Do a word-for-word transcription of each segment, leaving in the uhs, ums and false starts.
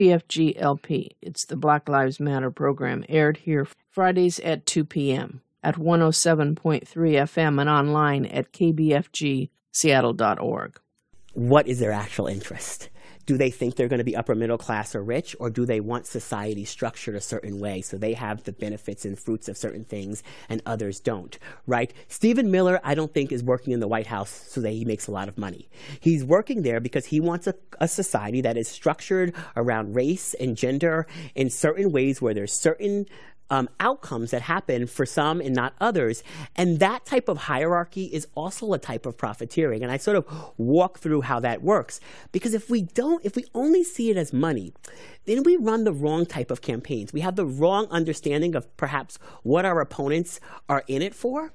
B F G L P. It's the Black Lives Matter program, aired here Fridays at two p.m. at one oh seven point three F M and online at k b f g seattle dot org. What is their actual interest? Do they think they're going to be upper middle class or rich, or do they want society structured a certain way so they have the benefits and fruits of certain things and others don't, right? Stephen Miller, I don't think, is working in the White House so that he makes a lot of money. He's working there because he wants a, a society that is structured around race and gender in certain ways where there's certain Um, outcomes that happen for some and not others. And that type of hierarchy is also a type of profiteering. And I sort of walk through how that works. Because if we don't, if we only see it as money, then we run the wrong type of campaigns. We have the wrong understanding of perhaps what our opponents are in it for.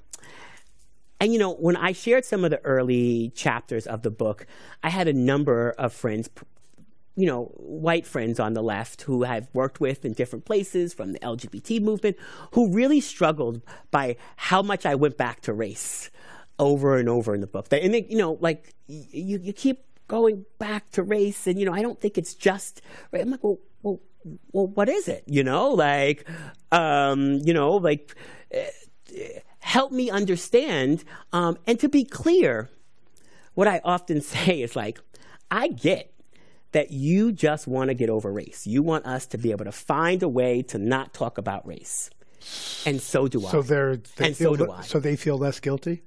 And, you know, when I shared some of the early chapters of the book, I had a number of friends, you know, white friends on the left who I've worked with in different places from the L G B T movement, who really struggled by how much I went back to race over and over in the book. And, they, you know, like, you, you keep going back to race, and, you know, I don't think it's just, right? I'm like, well, well, well what is it? You know, like, um, you know, like, uh, help me understand. Um, and to be clear, what I often say is, like, I get that you just want to get over race. You want us to be able to find a way to not talk about race. And so do I. So they're, they and feel so do le- I. So they feel less guilty?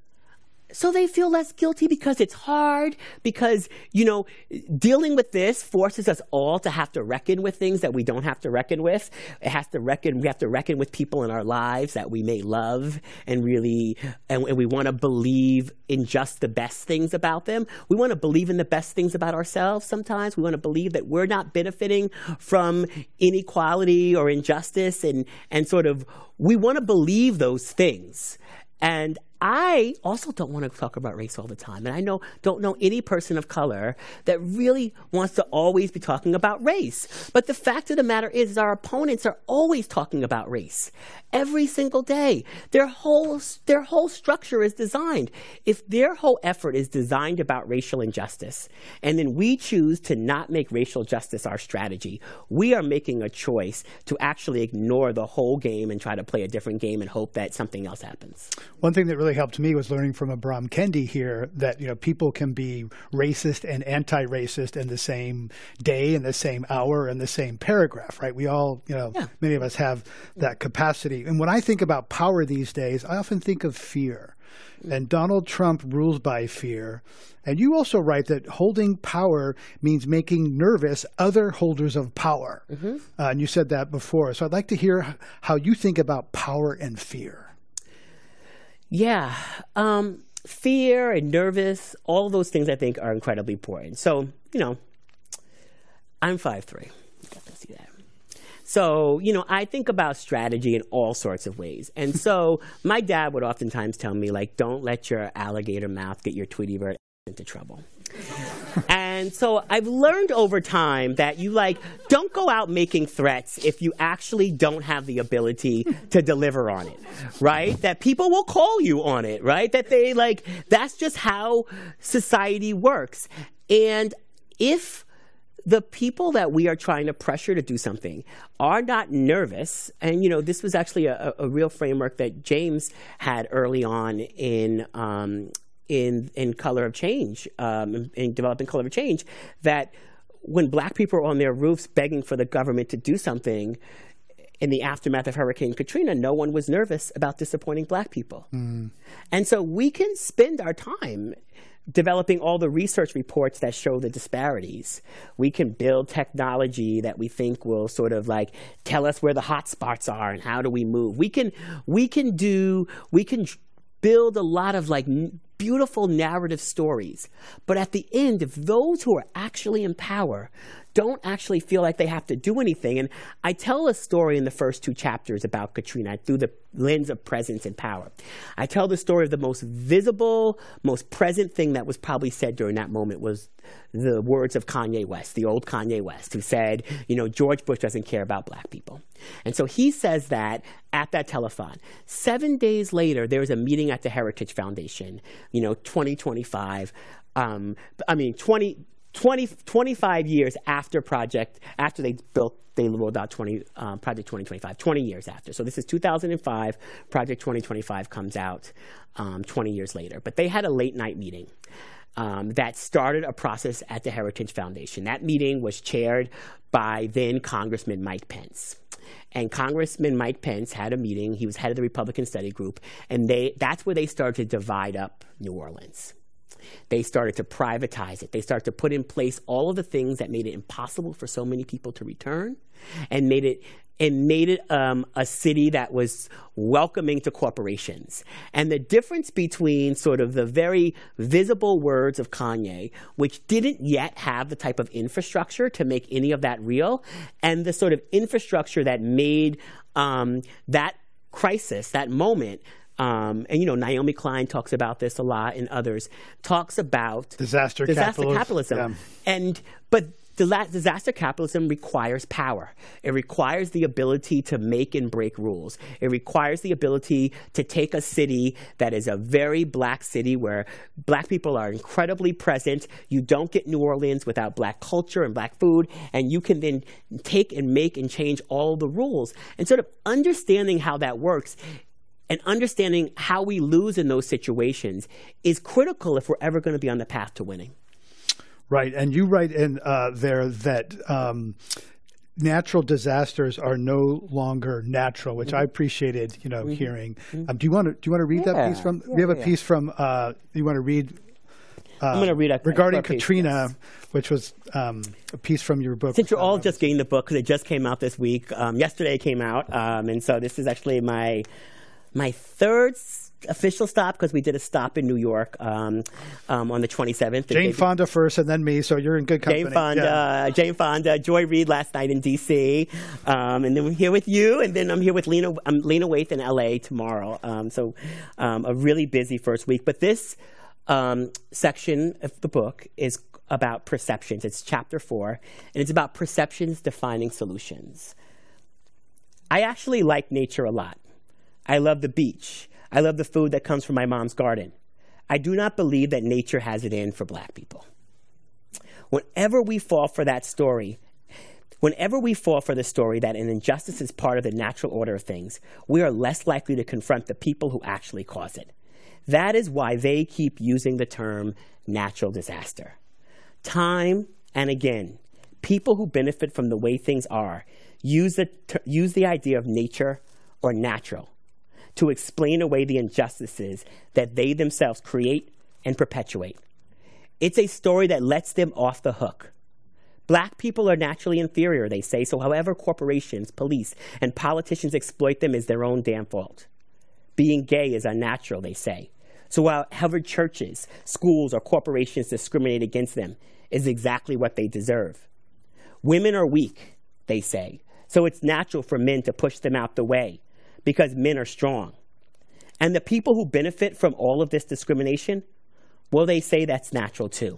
So they feel less guilty because it's hard, because, you know, dealing with this forces us all to have to reckon with things that we don't have to reckon with. It has to reckon, we have to reckon with people in our lives that we may love and really, and, and we want to believe in just the best things about them. We want to believe in the best things about ourselves sometimes. We want to believe that we're not benefiting from inequality or injustice, and, and sort of, we want to believe those things. And I also don't want to talk about race all the time. And I know don't know any person of color that really wants to always be talking about race. But the fact of the matter is our opponents are always talking about race every single day. Their whole, their whole structure is designed. If their whole effort is designed about racial injustice, and then we choose to not make racial justice our strategy, we are making a choice to actually ignore the whole game and try to play a different game and hope that something else happens. One thing that really helped me was learning from Ibram Kendi here that, you know, people can be racist and anti-racist in the same day, in the same hour, in the same paragraph, right? We all, you know, yeah. many of us have that capacity. And when I think about power these days, I often think of fear. And Donald Trump rules by fear. And you also write that holding power means making nervous other holders of power. Mm-hmm. Uh, and you said that before. So I'd like to hear how you think about power and fear. Yeah. Um, fear and nervous, all those things I think are incredibly important. So, you know, I'm five three. You got to see that. So, you know, I think about strategy in all sorts of ways. And so my dad would oftentimes tell me, like, don't let your alligator mouth get your Tweety Bird into trouble. And so I've learned over time that you, like, don't go out making threats if you actually don't have the ability to deliver on it, right? That people will call you on it, right? That they, like, that's just how society works. And if the people that we are trying to pressure to do something are not nervous, and, you know, this was actually a, a real framework that James had early on in um, in in Color of Change, um, in, in developing Color of Change, that when black people are on their roofs begging for the government to do something in the aftermath of Hurricane Katrina, no one was nervous about disappointing black people. Mm. And so we can spend our time developing all the research reports that show the disparities. We can build technology that we think will sort of like tell us where the hot spots are and how do we move. We can, we can do, we can build a lot of like beautiful narrative stories. But at the end, if those who are actually in power don't actually feel like they have to do anything. And I tell a story in the first two chapters about Katrina through the lens of presence and power. I tell the story of the most visible, most present thing that was probably said during that moment was the words of Kanye West, the old Kanye West, who said, you know, George Bush doesn't care about black people. And so he says that at that telethon. Seven days later, there was a meeting at the Heritage Foundation, you know, twenty twenty-five. Um, I mean, twenty... twenty, twenty-five years after project, after they built, they rolled out twenty, um, Project twenty twenty-five, twenty years after. So this is two thousand five, Project twenty twenty-five comes out um, twenty years later. But they had a late night meeting um, that started a process at the Heritage Foundation. That meeting was chaired by then Congressman Mike Pence. And Congressman Mike Pence had a meeting. He was head of the Republican Study Group. And they that's where they started to divide up New Orleans. They started to privatize it. They started to put in place all of the things that made it impossible for so many people to return, and made it and made it um, a city that was welcoming to corporations. And the difference between sort of the very visible words of Kanye, which didn't yet have the type of infrastructure to make any of that real, and the sort of infrastructure that made um, that crisis, that moment. Um, and, you know, Naomi Klein talks about this a lot, and others, talks about disaster, disaster capitalism. capitalism. Yeah. And, but disaster capitalism requires power. It requires the ability to make and break rules. It requires the ability to take a city that is a very black city where black people are incredibly present. You don't get New Orleans without black culture and black food, and you can then take and make and change all the rules. And sort of understanding how that works and understanding how we lose in those situations is critical if we're ever going to be on the path to winning. Right. And you write in uh, there that um, natural disasters are no longer natural, which mm-hmm. I appreciated, you know, mm-hmm. hearing. Um, do you want to do you want to read yeah. that piece from? Yeah, we have a yeah. piece from. Uh, you want to read? Uh, I'm going to read a, regarding a piece, Katrina, yes. which was um, a piece from your book. Since you're all just getting the book because it just came out this week. Um, yesterday it came out, um, and so this is actually my my third official stop because we did a stop in New York um, um, on the twenty-seventh. Jane Fonda first and then me, so you're in good company. Jane Fonda, yeah. Jane Fonda, Joy Reid last night in D C, um, and then we're here with you, and then I'm here with Lena, um, Lena Waithe in L A tomorrow. Um, so um, a really busy first week. But this um, section of the book is about perceptions. It's chapter four, and it's about perceptions defining solutions. I actually like nature a lot. I love the beach. I love the food that comes from my mom's garden. I do not believe that nature has it in for black people. Whenever we fall for that story, whenever we fall for the story that an injustice is part of the natural order of things, we are less likely to confront the people who actually cause it. That is why they keep using the term natural disaster. Time and again, people who benefit from the way things are use the, use the idea of nature or natural to explain away the injustices that they themselves create and perpetuate. It's a story that lets them off the hook. Black people are naturally inferior, they say, so however corporations, police, and politicians exploit them is their own damn fault. Being gay is unnatural, they say. So however churches, schools, or corporations discriminate against them is exactly what they deserve. Women are weak, they say, so it's natural for men to push them out the way, because men are strong. And the people who benefit from all of this discrimination, well, they say that's natural too.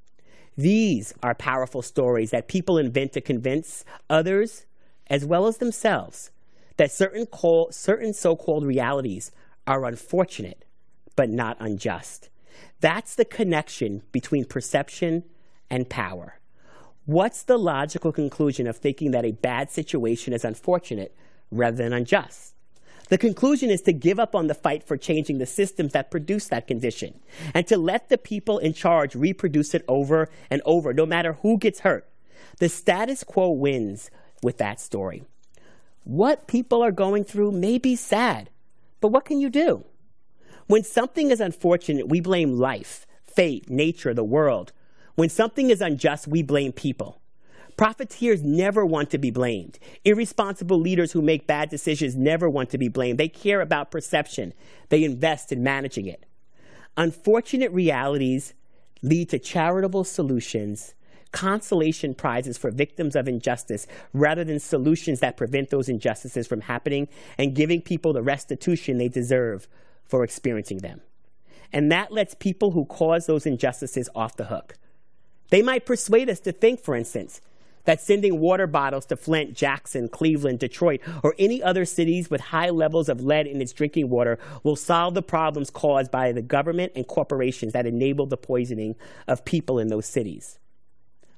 These are powerful stories that people invent to convince others, as well as themselves, that certain, call, certain so-called realities are unfortunate, but not unjust. That's the connection between perception and power. What's the logical conclusion of thinking that a bad situation is unfortunate rather than unjust? The conclusion is to give up on the fight for changing the systems that produce that condition and to let the people in charge reproduce it over and over, no matter who gets hurt. The status quo wins with that story. What people are going through may be sad, but what can you do? When something is unfortunate, we blame life, fate, nature, the world. When something is unjust, we blame people. Profiteers never want to be blamed. Irresponsible leaders who make bad decisions never want to be blamed. They care about perception. They invest in managing it. Unfortunate realities lead to charitable solutions, consolation prizes for victims of injustice, rather than solutions that prevent those injustices from happening and giving people the restitution they deserve for experiencing them. And that lets people who cause those injustices off the hook. They might persuade us to think, for instance, that sending water bottles to Flint, Jackson, Cleveland, Detroit, or any other cities with high levels of lead in its drinking water will solve the problems caused by the government and corporations that enable the poisoning of people in those cities.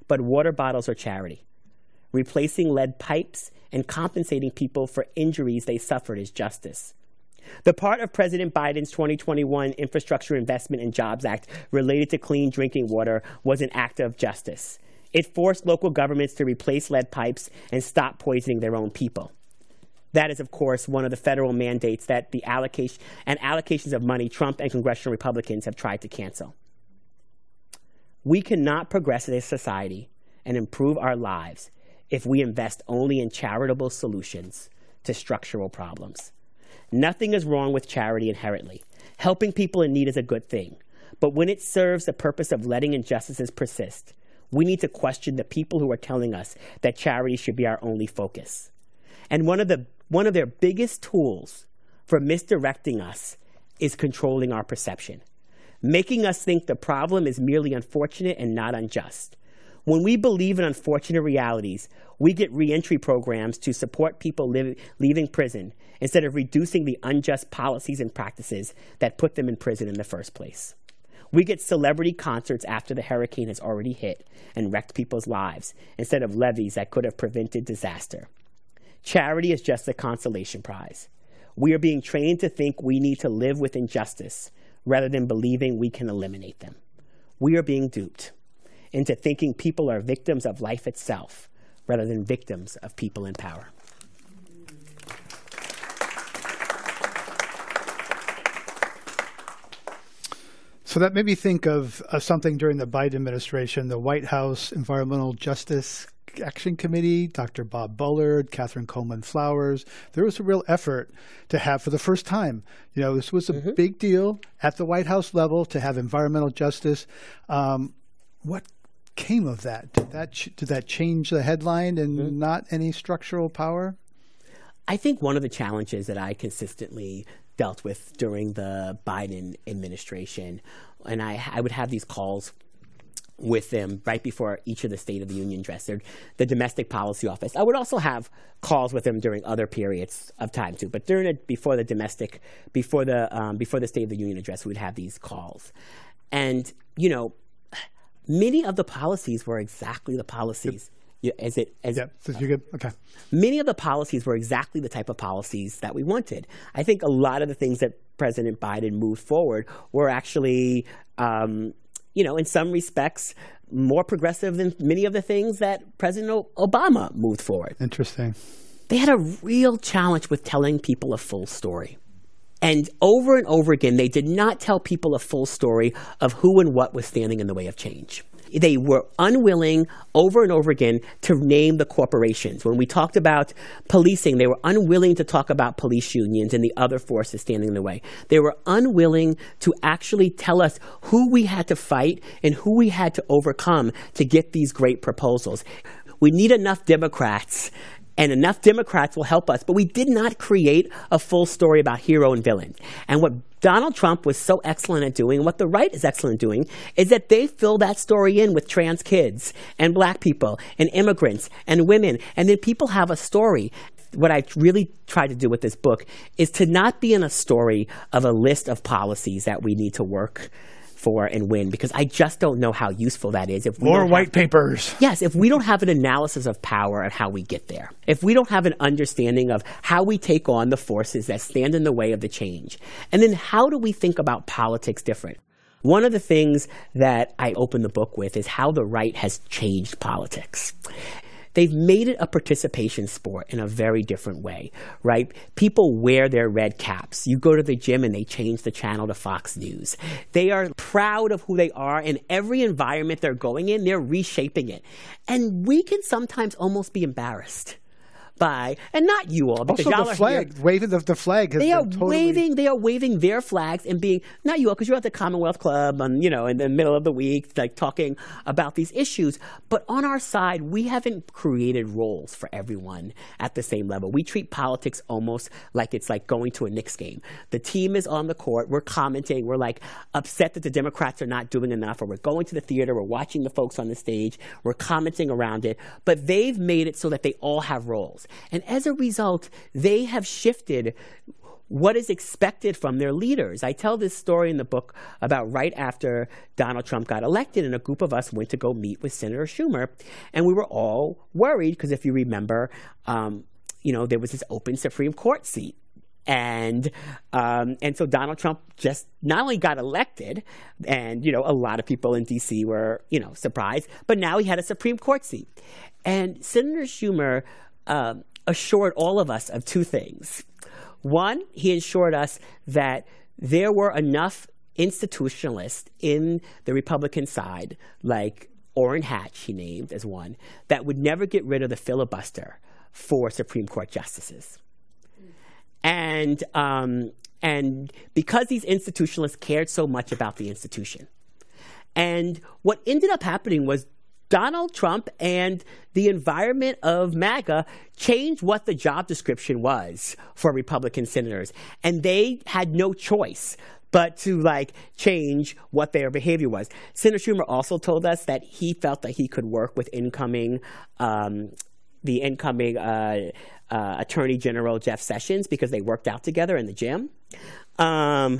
but water bottles or charity. Replacing lead pipes and compensating people for injuries they suffered is justice. The part of President Biden's twenty twenty-one Infrastructure Investment and Jobs Act related to clean drinking water was an act of justice. It forced local governments to replace lead pipes and stop poisoning their own people. That is, of course, one of the federal mandates that the allocation and allocations of money Trump and congressional Republicans have tried to cancel. We cannot progress as a society and improve our lives if we invest only in charitable solutions to structural problems. Nothing is wrong with charity inherently. Helping people in need is a good thing. But when it serves the purpose of letting injustices persist, we need to question the people who are telling us that charity should be our only focus. And one of the one of their biggest tools for misdirecting us is controlling our perception, making us think the problem is merely unfortunate and not unjust. When we believe in unfortunate realities, we get reentry programs to support people live, leaving prison instead of reducing the unjust policies and practices that put them in prison in the first place. We get celebrity concerts after the hurricane has already hit and wrecked people's lives instead of levees that could have prevented disaster. Charity is just a consolation prize. We are being trained to think we need to live with injustice rather than believing we can eliminate them. We are being duped into thinking people are victims of life itself rather than victims of people in power. So that made me think of uh, something during the Biden administration, the White House Environmental Justice Action Committee, Doctor Bob Bullard, Catherine Coleman Flowers. There was a real effort to have, for the first time, you know, this was a mm-hmm. big deal at the White House level to have environmental justice. Um, what came of that? Did that ch- did that change the headline and mm-hmm. not any structural power? I think one of the challenges that I consistently dealt with during the Biden administration, and I, I would have these calls with them right before each of the State of the Union address, the domestic policy office. I would also have calls with them during other periods of time too, but during it, before the domestic, before the um, before the State of the Union address, we'd have these calls, and you know, many of the policies were exactly the policies. Yep. As it, as yeah, so you're good. Okay. Many of the policies were exactly the type of policies that we wanted. I think a lot of the things that President Biden moved forward were actually, um, you know, in some respects, more progressive than many of the things that President Obama moved forward. Interesting. They had a real challenge with telling people a full story. And over and over again, they did not tell people a full story of who and what was standing in the way of change. They were unwilling over and over again to name the corporations. When we talked about policing, they were unwilling to talk about police unions and the other forces standing in the way. They were unwilling to actually tell us who we had to fight and who we had to overcome to get these great proposals. We need enough Democrats, and enough Democrats will help us, but we did not create a full story about hero and villain. And what Donald Trump was so excellent at doing, what the right is excellent at doing, is that they fill that story in with trans kids and black people and immigrants and women, and then people have a story. What I really tried to do with this book is to not be in a story of a list of policies that we need to work for and win, because I just don't know how useful that is. If we More white have, papers. Yes, if we don't have an analysis of power and how we get there, if we don't have an understanding of how we take on the forces that stand in the way of the change, and then how do we think about politics different? One of the things that I open the book with is how the right has changed politics. They've made it a participation sport in a very different way, right? People wear their red caps. You go to the gym and they change the channel to Fox News. They are proud of who they are, and every environment they're going in, they're reshaping it. And we can sometimes almost be embarrassed by, and not you all, because also y'all the are flag, here. waving the, the flag. Has they are totally... waving. They are waving their flags and being, not you all, because you're at the Commonwealth Club, and you know, in the middle of the week, like talking about these issues. But on our side, we haven't created roles for everyone at the same level. We treat politics almost like it's like going to a Knicks game. The team is on the court. We're commenting. We're like upset that the Democrats are not doing enough, or we're going to the theater. We're watching the folks on the stage. We're commenting around it. But they've made it so that they all have roles, and as a result, they have shifted what is expected from their leaders. I tell this story in the book about right after Donald Trump got elected, and a group of us went to go meet with Senator Schumer, and we were all worried because if you remember, um, you know, there was this open Supreme Court seat. And um, and so Donald Trump just not only got elected, and, you know, a lot of people in D C were, you know, surprised, but now he had a Supreme Court seat. And Senator Schumer um, assured all of us of two things. One, he assured us that there were enough institutionalists in the Republican side, like Orrin Hatch, he named as one, that would never get rid of the filibuster for Supreme Court justices. And um, and because these institutionalists cared so much about the institution. And what ended up happening was Donald Trump and the environment of MAGA changed what the job description was for Republican senators. And they had no choice but to, like, change what their behavior was. Senator Schumer also told us that he felt that he could work with incoming, um, the incoming uh, uh, Attorney General Jeff Sessions because they worked out together in the gym. Um,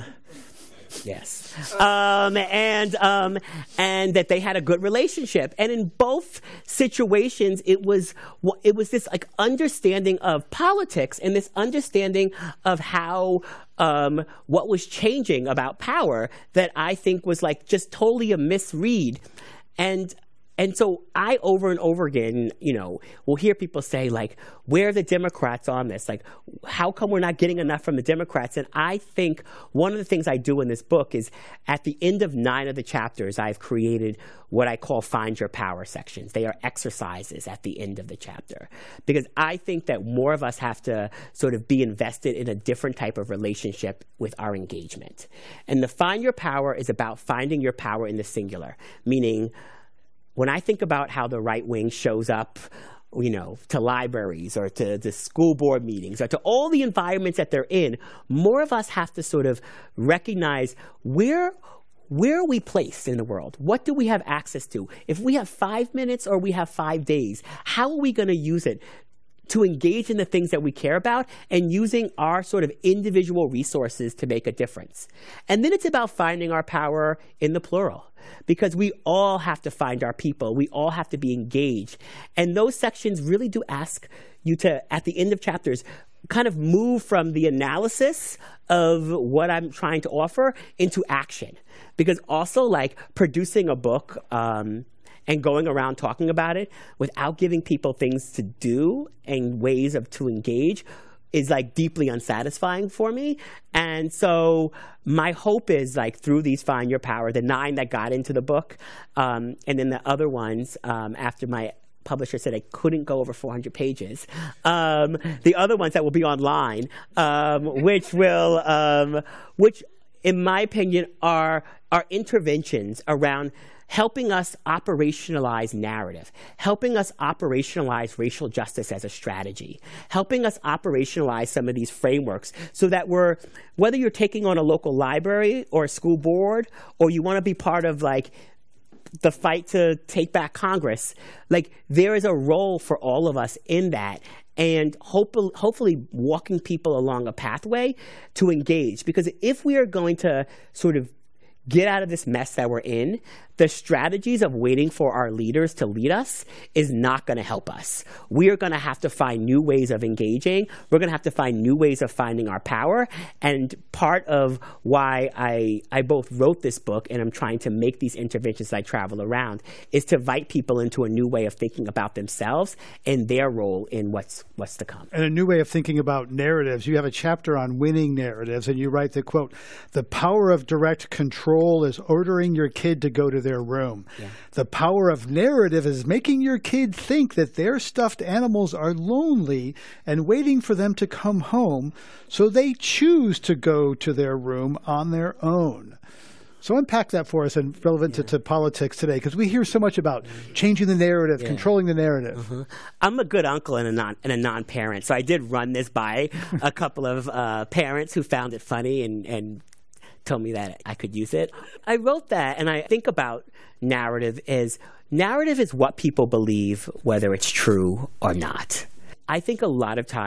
yes. Um, and um, and that they had a good relationship. And in both situations, it was it was this, like, understanding of politics and this understanding of how um, what was changing about power that I think was, like, just totally a misread. And And so I, over and over again, you know, will hear people say, like, where are the Democrats on this? Like, how come we're not getting enough from the Democrats? And I think one of the things I do in this book is at the end of nine of the chapters, I've created what I call Find Your Power sections. They are exercises at the end of the chapter. Because I think that more of us have to sort of be invested in a different type of relationship with our engagement. And the Find Your Power is about finding your power in the singular, meaning when I think about how the right wing shows up, you know, to libraries or to the school board meetings or to all the environments that they're in, more of us have to sort of recognize where, where are we placed in the world? What do we have access to? If we have five minutes or we have five days, how are we going to use it to engage in the things that we care about and using our sort of individual resources to make a difference? And then it's about finding our power in the plural. Because we all have to find our people. We all have to be engaged. And those sections really do ask you to, at the end of chapters, kind of move from the analysis of what I'm trying to offer into action. Because also, like, producing a book um, and going around talking about it without giving people things to do and ways of to engage is, like, deeply unsatisfying for me. And so my hope is, like, through these Find Your Power, the nine that got into the book, um, and then the other ones, um, after my publisher said I couldn't go over four hundred pages, um, the other ones that will be online, um, which will, um, which in my opinion are, are interventions around helping us operationalize narrative, helping us operationalize racial justice as a strategy, helping us operationalize some of these frameworks so that we're, whether you're taking on a local library or a school board, or you want to be part of, like, the fight to take back Congress, like, there is a role for all of us in that. And hope, hopefully walking people along a pathway to engage. Because if we are going to sort of get out of this mess that we're in, the strategies of waiting for our leaders to lead us is not going to help us. We are going to have to find new ways of engaging. We're going to have to find new ways of finding our power. And part of why I, I both wrote this book and I'm trying to make these interventions as I travel around is to invite people into a new way of thinking about themselves and their role in what's, what's to come. And a new way of thinking about narratives. You have a chapter on winning narratives, and you write the quote, "The power of direct control is ordering your kid to go to their room. Yeah. The power of narrative is making your kid think that their stuffed animals are lonely and waiting for them to come home, so they choose to go to their room on their own." So unpack that for us and relevant yeah. to, to politics today, because we hear so much about changing the narrative, yeah. controlling the narrative. Mm-hmm. I'm a good uncle and a non and a non-parent, so I did run this by a couple of uh, parents who found it funny and and told me that I could use it. I wrote that, and I think about narrative as narrative is what people believe, whether it's true or not. I think a lot of times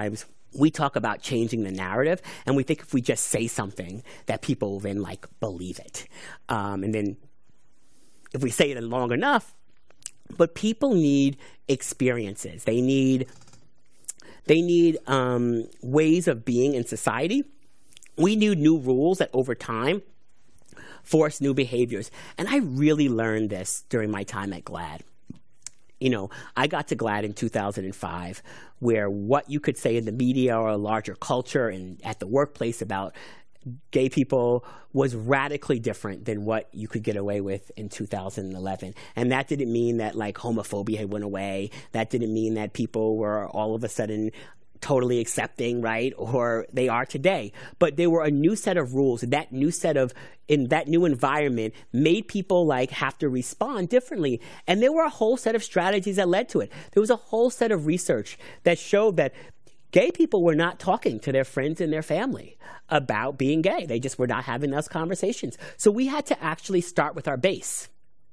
we talk about changing the narrative, and we think if we just say something that people will then like believe it. Um, and then if we say it long enough, but people need experiences. They need they need um, ways of being in society. We need new rules that over time force new behaviors. And I really learned this during my time at GLAAD. You know, I got to GLAAD in two thousand five, where what you could say in the media or a larger culture and at the workplace about gay people was radically different than what you could get away with in two thousand eleven. And that didn't mean that, like, homophobia had went away. That didn't mean that people were all of a sudden totally accepting, right? Or they are today. But there were a new set of rules. That new set of, in that new environment made people like have to respond differently. And there were a whole set of strategies that led to it. There was a whole set of research that showed that gay people were not talking to their friends and their family about being gay. They just were not having those conversations. So we had to actually start with our base.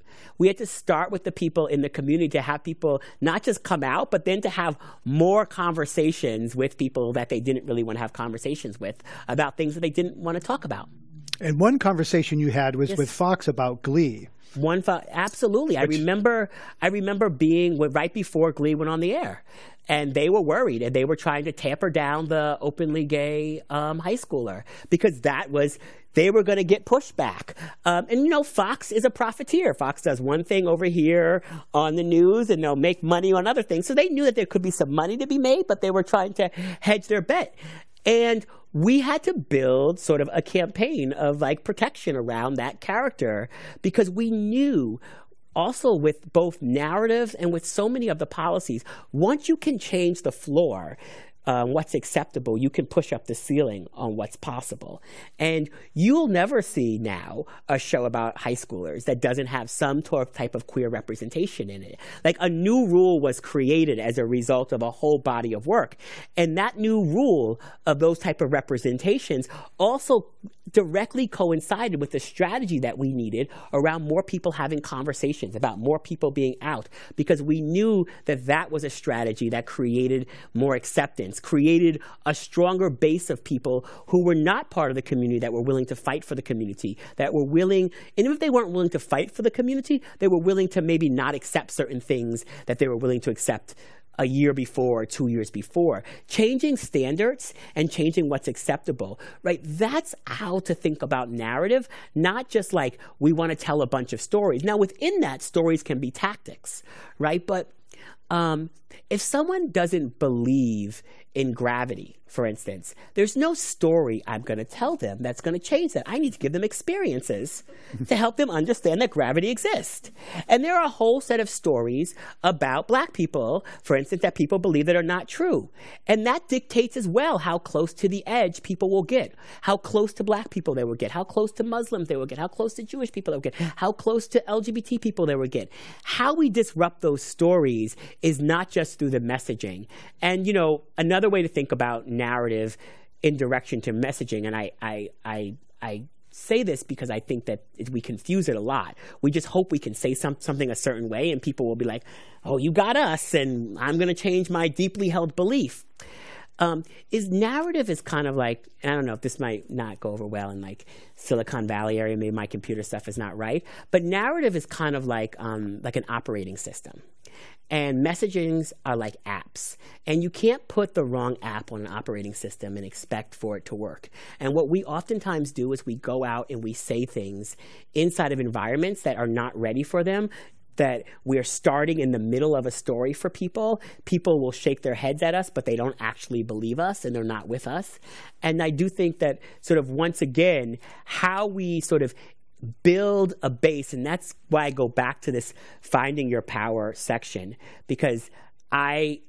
We had to start with the people in the community to have people not just come out, but then to have more conversations with people that they didn't really want to have conversations with about things that they didn't want to talk about. And one conversation you had was yes. with Fox about Glee. One, absolutely. Which, I remember. I remember being right before Glee went on the air, and they were worried, and they were trying to tamper down the openly gay um, high schooler because that was. They were going to get pushback. Um, and, you know, Fox is a profiteer. Fox does one thing over here on the news, and they'll make money on other things. So they knew that there could be some money to be made, but they were trying to hedge their bet. And we had to build sort of a campaign of, like, protection around that character because we knew also with both narratives and with so many of the policies, once you can change the floor, Um, what's acceptable, you can push up the ceiling on what's possible. And you'll never see now a show about high schoolers that doesn't have some type of queer representation in it. Like, a new rule was created as a result of a whole body of work. And that new rule of those type of representations also directly coincided with the strategy that we needed around more people having conversations, about more people being out, because we knew that that was a strategy that created more acceptance, created a stronger base of people who were not part of the community that were willing to fight for the community, that were willing, and if they weren't willing to fight for the community, they were willing to maybe not accept certain things that they were willing to accept a year before or two years before. Changing standards and changing what's acceptable, right? That's how to think about narrative, not just like we want to tell a bunch of stories. Now, within that, stories can be tactics, right? But um, if someone doesn't believe in gravity, for instance, there's no story I'm going to tell them that's going to change that. I need to give them experiences to help them understand that gravity exists. And there are a whole set of stories about black people, for instance, that people believe that are not true. And that dictates as well how close to the edge people will get, how close to black people they will get, how close to Muslims they will get, how close to Jewish people they will get, how close to L G B T people they will get. How we disrupt those stories is not just through the messaging. And, you know, another way to think about narrative in direction to messaging, and I, I, I, I say this because I think that we confuse it a lot. We just hope we can say some, something a certain way, and people will be like, oh, you got us, and I'm going to change my deeply held belief. Um, is narrative is kind of like, and I don't know if this might not go over well in like Silicon Valley area, maybe my computer stuff is not right, but narrative is kind of like um, like an operating system. And messagings are like apps. And you can't put the wrong app on an operating system and expect for it to work. And what we oftentimes do is we go out and we say things inside of environments that are not ready for them, that we're starting in the middle of a story for people. People will shake their heads at us, but they don't actually believe us and they're not with us. And I do think that sort of once again, how we sort of build a base, and that's why I go back to this finding your power section, because I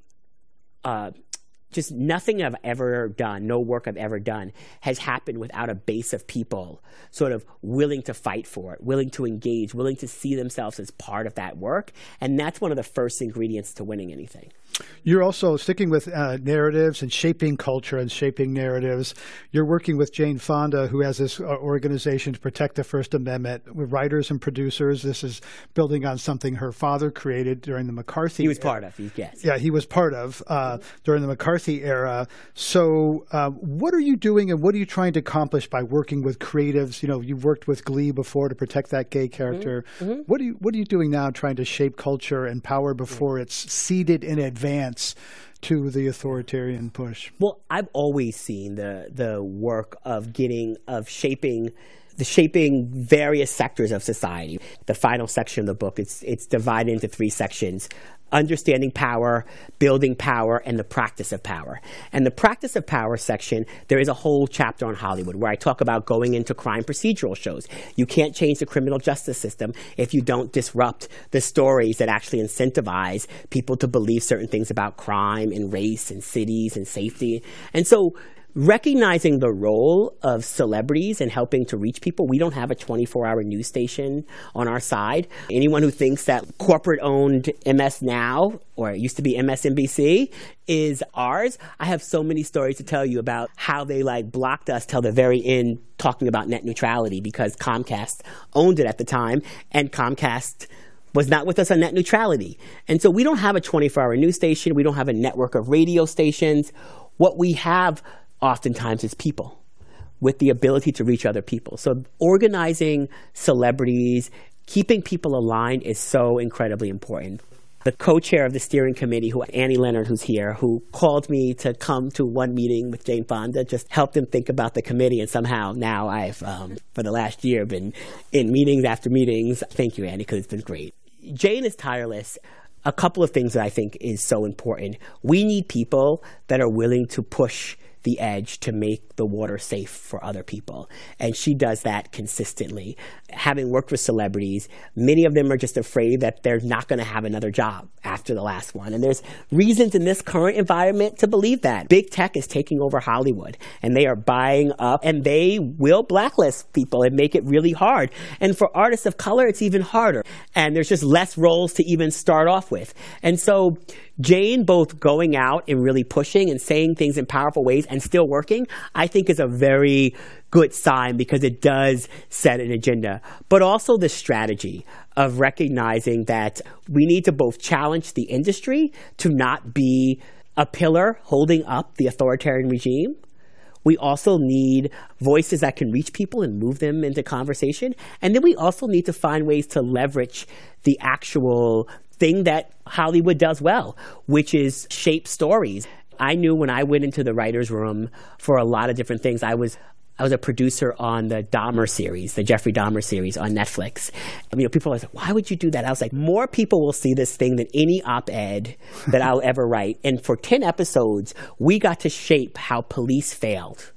uh, just nothing I've ever done, no work I've ever done has happened without a base of people sort of willing to fight for it, willing to engage, willing to see themselves as part of that work. And that's one of the first ingredients to winning anything. You're also sticking with uh, narratives and shaping culture and shaping narratives. You're working with Jane Fonda, who has this uh, organization to protect the First Amendment with writers and producers. This is building on something her father created during the McCarthy. He was part of, yes. Yeah, he was part of uh, during the McCarthy McCarthy era. So uh, what are you doing and what are you trying to accomplish by working with creatives? You know, you've worked with Glee before to protect that gay character. Mm-hmm. What are you What are you doing now trying to shape culture and power before mm-hmm. it's seeded in advance to the authoritarian push? Well, I've always seen the the work of getting, of shaping the shaping various sectors of society. The final section of the book, it's it's divided into three sections: understanding power, building power, and the practice of power. And the practice of power section, there is a whole chapter on Hollywood where I talk about going into crime procedural shows. You can't change the criminal justice system if you don't disrupt the stories that actually incentivize people to believe certain things about crime and race and cities and safety. And so recognizing the role of celebrities and helping to reach people. We don't have a twenty-four hour news station on our side. Anyone who thinks that corporate-owned M S Now, or it used to be M S N B C, is ours, I have so many stories to tell you about how they like blocked us till the very end talking about net neutrality because Comcast owned it at the time, and Comcast was not with us on net neutrality. And so we don't have a twenty-four hour news station. We don't have a network of radio stations. What we have oftentimes is people with the ability to reach other people. So organizing celebrities, keeping people aligned is so incredibly important. The co-chair of the steering committee, who Annie Leonard, who's here, who called me to come to one meeting with Jane Fonda, just helped him think about the committee. And somehow now I've, um, for the last year, been in meetings after meetings. Thank you, Annie, because it's been great. Jane is tireless. A couple of things that I think is so important. We need people that are willing to push the edge to make the water safe for other people. And she does that consistently. Having worked with celebrities, many of them are just afraid that they're not going to have another job after the last one. And there's reasons in this current environment to believe that. Big tech is taking over Hollywood, and they are buying up, and they will blacklist people and make it really hard. And for artists of color, it's even harder. And there's just less roles to even start off with. And so Jane both going out and really pushing and saying things in powerful ways and still working, I think is a very good sign because it does set an agenda. But also the strategy of recognizing that we need to both challenge the industry to not be a pillar holding up the authoritarian regime. We also need voices that can reach people and move them into conversation. And then we also need to find ways to leverage the actual thing that Hollywood does well, which is shape stories. I knew when I went into the writer's room for a lot of different things, I was I was a producer on the Dahmer series, the Jeffrey Dahmer series on Netflix. I mean, people are like, why would you do that? I was like, more people will see this thing than any op-ed that I'll ever write. And for ten episodes, we got to shape how police failed,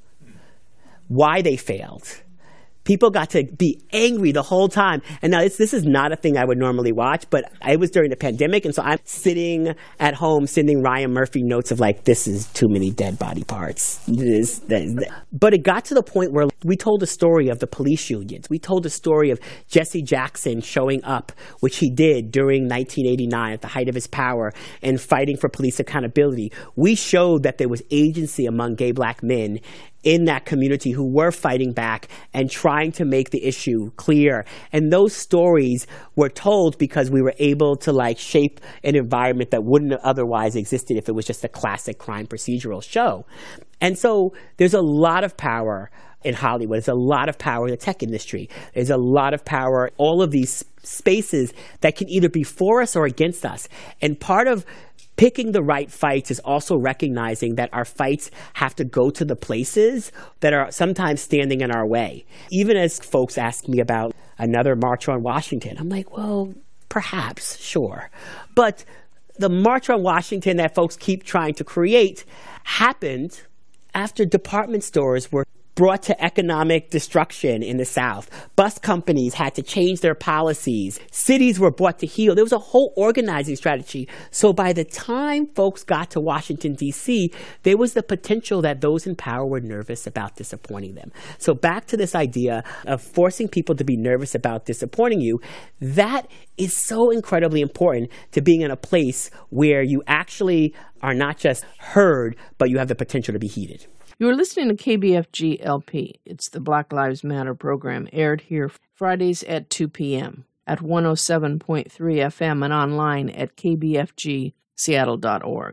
why they failed. People got to be angry the whole time. And now this, this is not a thing I would normally watch, but it was during the pandemic. And so I'm sitting at home sending Ryan Murphy notes of like, this is too many dead body parts. This, that, that. But it got to the point where we told a story of the police unions. We told a story of Jesse Jackson showing up, which he did during nineteen eighty-nine at the height of his power and fighting for police accountability. We showed that there was agency among gay black men in that community who were fighting back and trying to make the issue clear. And those stories were told because we were able to like shape an environment that wouldn't have otherwise existed if it was just a classic crime procedural show. And so there's a lot of power in Hollywood. There's a lot of power in the tech industry. There's a lot of power in all of these spaces that can either be for us or against us. And part of picking the right fights is also recognizing that our fights have to go to the places that are sometimes standing in our way. Even as folks ask me about another March on Washington, I'm like, well, perhaps, sure. But the March on Washington that folks keep trying to create happened after department stores were brought to economic destruction in the South. Bus companies had to change their policies. Cities were brought to heel. There was a whole organizing strategy. So by the time folks got to Washington, D C, there was the potential that those in power were nervous about disappointing them. So back to this idea of forcing people to be nervous about disappointing you, that is so incredibly important to being in a place where you actually are not just heard, but you have the potential to be heeded. You are listening to K B F G L P. It's the Black Lives Matter program, aired here Fridays at two p.m. at one oh seven point three F M and online at k b f g seattle dot org.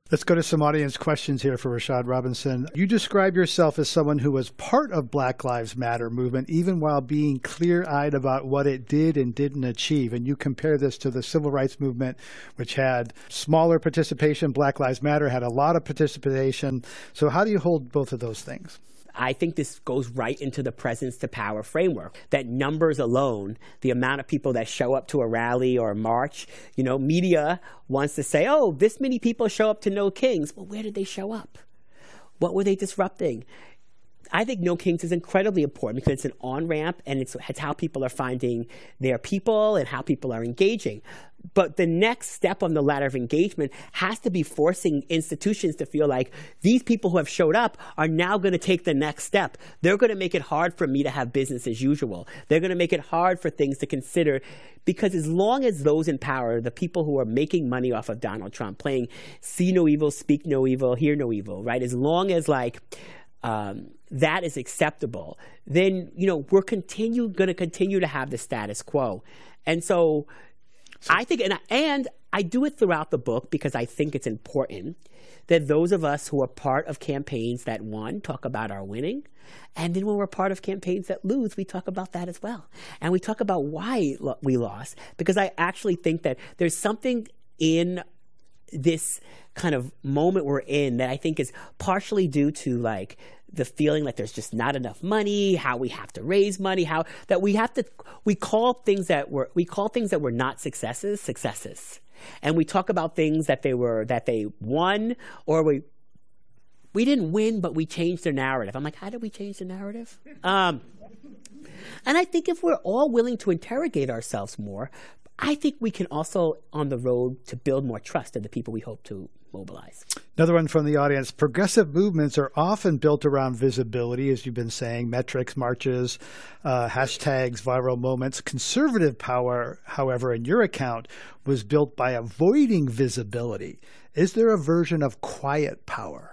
Let's go to some audience questions here for Rashad Robinson. You describe yourself as someone who was part of Black Lives Matter movement, even while being clear-eyed about what it did and didn't achieve. And you compare this to the civil rights movement, which had smaller participation. Black Lives Matter had a lot of participation. So how do you hold both of those things? I think this goes right into the presence to power framework, that numbers alone, the amount of people that show up to a rally or a march, you know, media wants to say, oh, this many people show up to No Kings. Well, where did they show up? What were they disrupting? I think No Kings is incredibly important because it's an on-ramp and it's, it's how people are finding their people and how people are engaging. But the next step on the ladder of engagement has to be forcing institutions to feel like these people who have showed up are now going to take the next step. They're going to make it hard for me to have business as usual. They're going to make it hard for things to consider, because as long as those in power, the people who are making money off of Donald Trump, playing see no evil, speak no evil, hear no evil, right? As long as like um, that is acceptable, then, you know, we're continue going to continue to have the status quo. And so, so I think, and I, and I do it throughout the book because I think it's important that those of us who are part of campaigns that won talk about our winning. And then when we're part of campaigns that lose, we talk about that as well. And we talk about why we lost, because I actually think that there's something in this kind of moment we're in that I think is partially due to like the feeling like there's just not enough money, how we have to raise money, how that we have to, we call things that were, we call things that were not successes, successes. And we talk about things that they were, that they won, or we, we didn't win, but we changed their narrative. I'm like, how did we change the narrative? Um, and I think if we're all willing to interrogate ourselves more, I think we can also, on the road, to build more trust in the people we hope to mobilize. Another one from the audience. Progressive movements are often built around visibility, as you've been saying, metrics, marches, uh, hashtags, viral moments. Conservative power, however, in your account, was built by avoiding visibility. Is there a version of quiet power?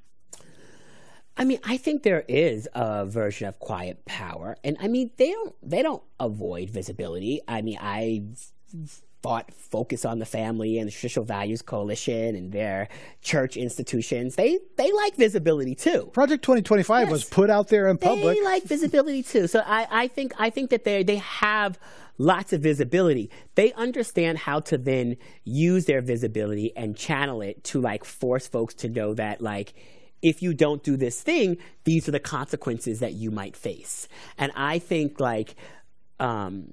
I mean, I think there is a version of quiet power. And I mean, they don't they don't avoid visibility. I mean, I fought Focus on the Family and the Traditional Values Coalition and their church institutions. They they like visibility too. Project twenty twenty-five yes. was put out there in public. They like visibility too. So I, I think I think that they they have lots of visibility. They understand how to then use their visibility and channel it to like force folks to know that like, if you don't do this thing, these are the consequences that you might face. And I think like um,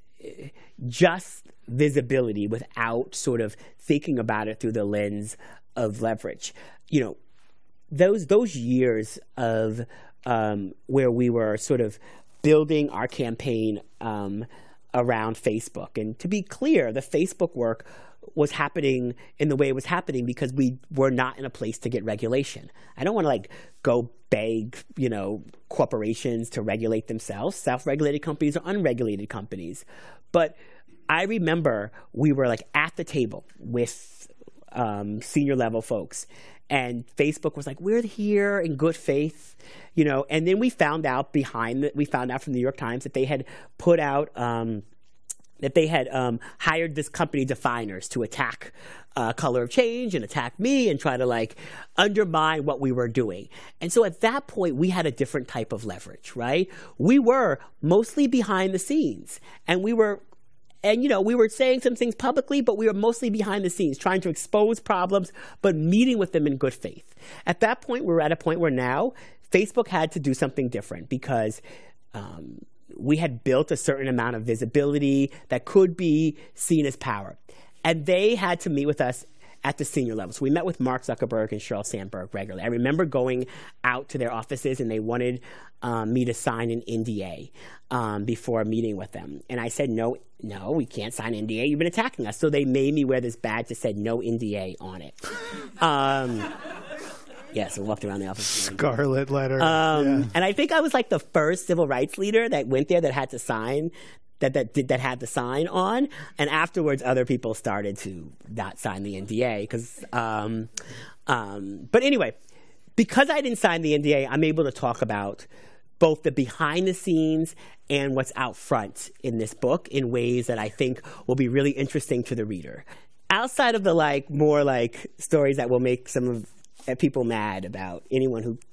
just visibility without sort of thinking about it through the lens of leverage, you know, those those years of um, where we were sort of building our campaign um, around Facebook. And to be clear, the Facebook work was happening in the way it was happening because we were not in a place to get regulation. I don't want to like go beg, you know, corporations to regulate themselves. Self-regulated companies or unregulated companies. But I remember we were like at the table with um, senior level folks, and Facebook was like, we're here in good faith, you know, and then we found out behind the, we found out from the New York Times that they had put out um, that they had um, hired this company Definers to attack uh, Color of Change and attack me and try to like undermine what we were doing. And so at that point, we had a different type of leverage, right? We were mostly behind the scenes, and we were, and you know, we were saying some things publicly, but we were mostly behind the scenes, trying to expose problems, but meeting with them in good faith. At that point, we're at a point where now Facebook had to do something different because um, we had built a certain amount of visibility that could be seen as power. And they had to meet with us at the senior level. So we met with Mark Zuckerberg and Sheryl Sandberg regularly. I remember going out to their offices, and they wanted um, me to sign an N D A um, before meeting with them. And I said, no, no, we can't sign an N D A. You've been attacking us. So they made me wear this badge that said no N D A on it. Um, Yeah, so we walked around the office. Scarlet letter. Um, yeah. And I think I was like the first civil rights leader that went there that had to sign, that that did that had the sign on. And afterwards, other people started to not sign the N D A because. Um, um, but anyway, because I didn't sign the N D A, I'm able to talk about both the behind the scenes and what's out front in this book in ways that I think will be really interesting to the reader. outside of the like more like stories that will make some of uh, people mad about anyone who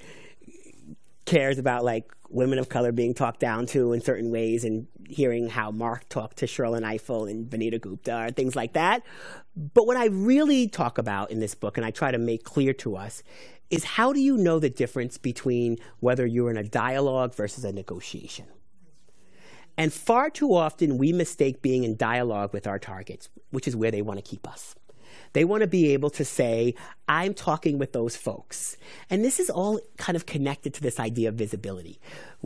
cares about like women of color being talked down to in certain ways and hearing how Mark talked to Sherlyn Ifill and Vanita Gupta and things like that. But what I really talk about in this book, and I try to make clear to us, is how do you know the difference between whether you're in a dialogue versus a negotiation? And far too often we mistake being in dialogue with our targets, which is where they want to keep us. They want to be able to say, I'm talking with those folks. And this is all kind of connected to this idea of visibility.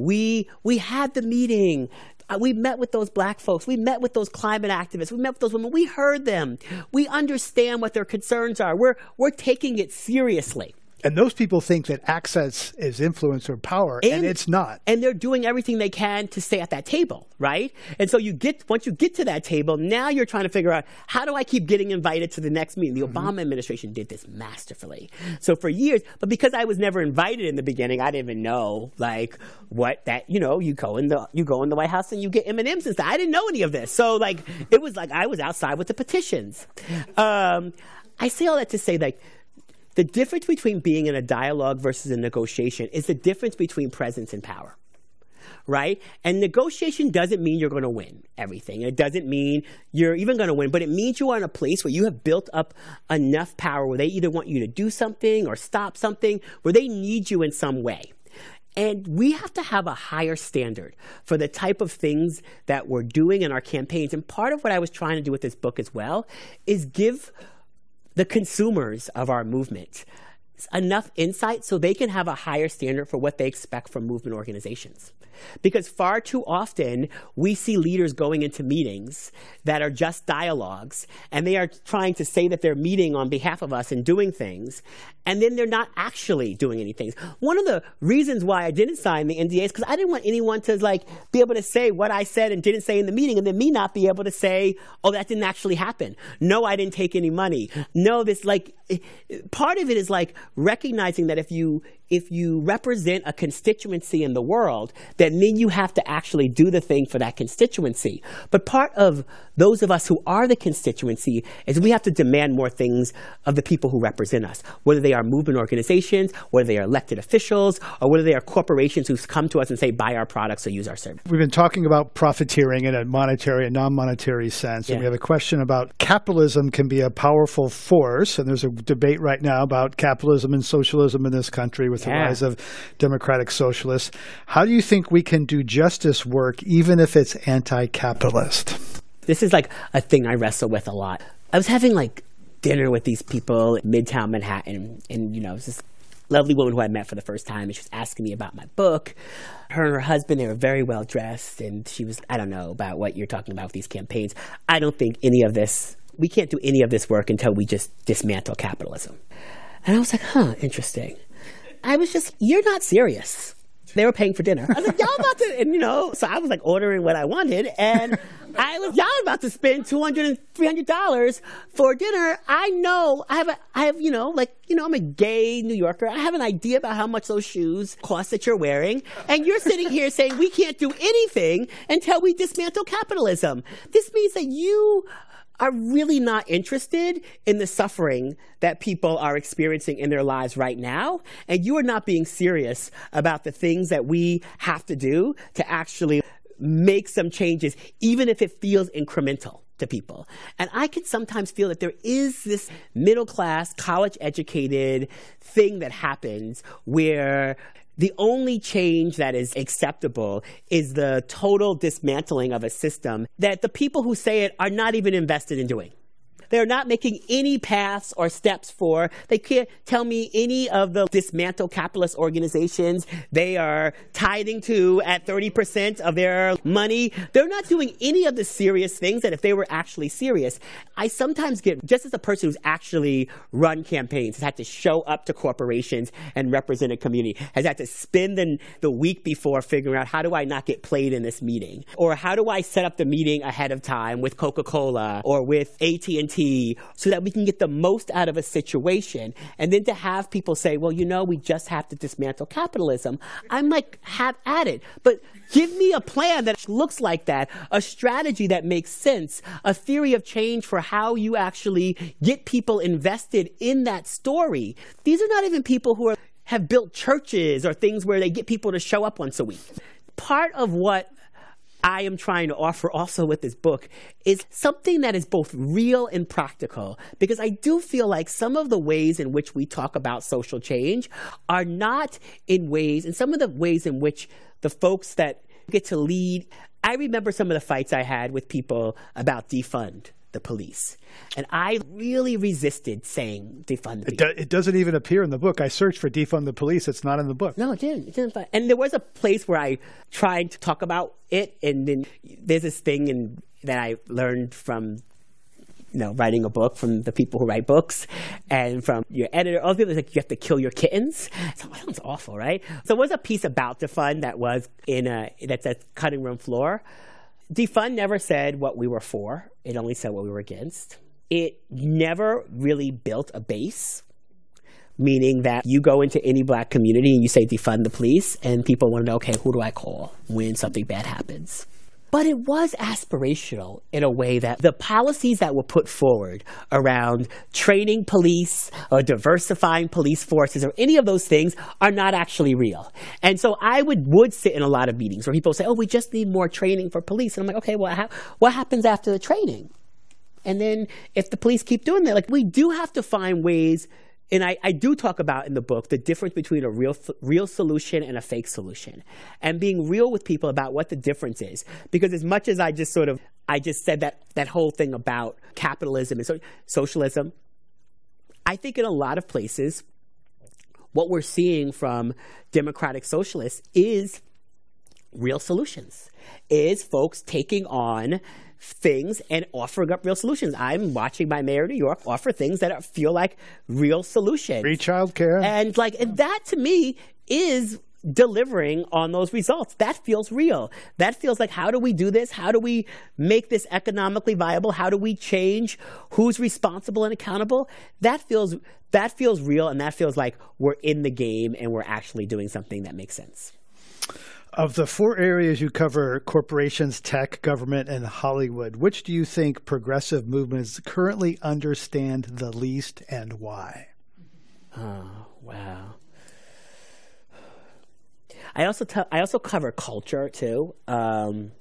We we had the meeting. Uh, we met with those black folks. We met with those climate activists. We met with those women. We heard them. We understand what their concerns are. We're we're taking it seriously. And those people think that access is influence or power, and, and it's not. And they're doing everything they can to stay at that table, right? And so you get once you get to that table, now you're trying to figure out, how do I keep getting invited to the next meeting? The mm-hmm. Obama administration did this masterfully. So for years, but because I was never invited in the beginning, I didn't even know like what that, you know, you go in the you go in the White House and you get M and M's and stuff. I didn't know any of this. So like it was like I was outside with the petitions. Um, I say all that to say like, the difference between being in a dialogue versus a negotiation is the difference between presence and power, right? And negotiation doesn't mean you're going to win everything. It doesn't mean you're even going to win, but it means you are in a place where you have built up enough power where they either want you to do something or stop something, where they need you in some way. And we have to have a higher standard for the type of things that we're doing in our campaigns. And part of what I was trying to do with this book as well is give the consumers of our movement enough insight so they can have a higher standard for what they expect from movement organizations. Because far too often, we see leaders going into meetings that are just dialogues, and they are trying to say that they're meeting on behalf of us and doing things, and then they're not actually doing anything. One of the reasons why I didn't sign the N D A is because I didn't want anyone to like be able to say what I said and didn't say in the meeting, and then me not be able to say, oh, that didn't actually happen. No, I didn't take any money. No, this like, part of it is like recognizing that if you if you represent a constituency in the world, that then you have to actually do the thing for that constituency. But part of those of us who are the constituency is we have to demand more things of the people who represent us, whether they are movement organizations, whether they are elected officials, or whether they are corporations who come to us and say, buy our products or use our service. We've been talking about profiteering in a monetary and non-monetary sense, yeah. And we have a question about capitalism can be a powerful force, and there's a debate right now about capitalism and socialism in this country with yeah. the rise of democratic socialists. How do you think we can do justice work even if it's anti-capitalist? This is like a thing I wrestle with a lot. I was having like dinner with these people in Midtown Manhattan, and you know, it was this lovely woman who I met for the first time, and she was asking me about my book. Her and her husband, they were very well dressed, and she was, I don't know about what you're talking about with these campaigns. I don't think any of this, we can't do any of this work until we just dismantle capitalism. And I was like, huh, interesting. I was just, you're not serious. They were paying for dinner. I was like, y'all about to, and you know, so I was like ordering what I wanted, and I was, y'all about to spend two hundred dollars and three hundred dollars for dinner. I know, I have, a, I have, you know, like, you know, I'm a gay New Yorker. I have an idea about how much those shoes cost that you're wearing, and you're sitting here saying we can't do anything until we dismantle capitalism. This means that you are really not interested in the suffering that people are experiencing in their lives right now, and you are not being serious about the things that we have to do to actually make some changes, even if it feels incremental to people. And I can sometimes feel that there is this middle-class, college-educated thing that happens where the only change that is acceptable is the total dismantling of a system that the people who say it are not even invested in doing. They're not making any paths or steps for. They can't tell me any of the dismantle capitalist organizations they are tithing to at thirty percent of their money. They're not doing any of the serious things that if they were actually serious. I sometimes get, just as a person who's actually run campaigns, has had to show up to corporations and represent a community, has had to spend the, the week before figuring out how do I not get played in this meeting? Or how do I set up the meeting ahead of time with Coca-Cola or with A T and T key so that we can get the most out of a situation. And then to have people say, well, you know, we just have to dismantle capitalism. I'm like, have at it. But give me a plan that looks like that, a strategy that makes sense, a theory of change for how you actually get people invested in that story. These are not even people who are, have built churches or things where they get people to show up once a week. Part of what I am trying to offer also with this book is something that is both real and practical, because I do feel like some of the ways in which we talk about social change are not in ways, and some of the ways in which the folks that get to lead, I remember some of the fights I had with people about defund the police. And I really resisted saying defund the it, police. do, it doesn't even appear in the book. I searched for defund the police. It's not in the book. No, it didn't. It didn't. And there was a place where I tried to talk about it. And then there's this thing in, that I learned from, you know, writing a book, from the people who write books and from your editor. All the people, like, you have to kill your kittens. So that sounds awful, right? So there was a piece about defund that was in a, that's a cutting room floor. Defund never said what we were for. It only said what we were against. It never really built a base, meaning that you go into any black community and you say defund the police, and people want to know, okay, who do I call when something bad happens? But it was aspirational in a way that the policies that were put forward around training police or diversifying police forces or any of those things are not actually real. And so I would, would sit in a lot of meetings where people say, oh, we just need more training for police. And I'm like, okay, well, ha- what happens after the training? And then if the police keep doing that, like, we do have to find ways. And I, I do talk about in the book the difference between a real real solution and a fake solution, and being real with people about what the difference is. Because as much as I just sort of, I just said that that whole thing about capitalism and so, socialism, I think in a lot of places, what we're seeing from democratic socialists is real solutions, is folks taking on things and offering up real solutions. I'm watching my mayor of New York offer things that are, feel like real solutions. Free childcare. And like, and that to me is delivering on those results. That feels real. That feels like, how do we do this? How do we make this economically viable? How do we change who's responsible and accountable? That feels, that feels real, and that feels like we're in the game and we're actually doing something that makes sense. Of the four areas you cover, corporations, tech, government, and Hollywood, which do you think progressive movements currently understand the least, and why? Oh, wow. I also t- I also cover culture, too. Um,